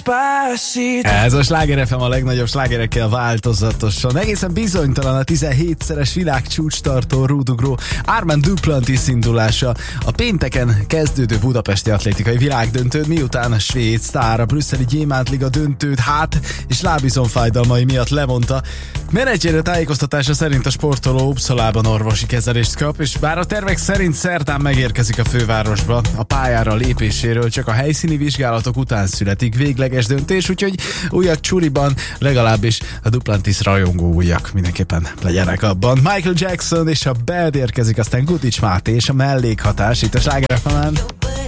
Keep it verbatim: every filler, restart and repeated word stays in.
Despacito. Ez a Sláger ef em a legnagyobb slágerekkel változatosan. Egészen bizonytalan a tizenhétszeres világcsúcstartó rúdugró Armand Duplantis indulása a pénteken kezdődő budapesti atlétikai világdöntőd, miután a svéd sztár a brüsszeli Gyémántliga döntőt hát és lábizomfájdalmai miatt lemondta. Menedzsere tájékoztatása szerint a sportoló Uppsalában orvosi kezelést kap, és bár a tervek szerint szerdán megérkezik a fővárosba, a pályára lépéséről csak a helyszíni vizsgálatok után születik végleges döntés, úgyhogy újak csuriban, legalábbis a Duplantis rajongó újak mindenképpen legyenek abban. Michael Jackson és a Bad érkezik, aztán Gudics Máté és a mellékhatás itt a Sláger ef emen.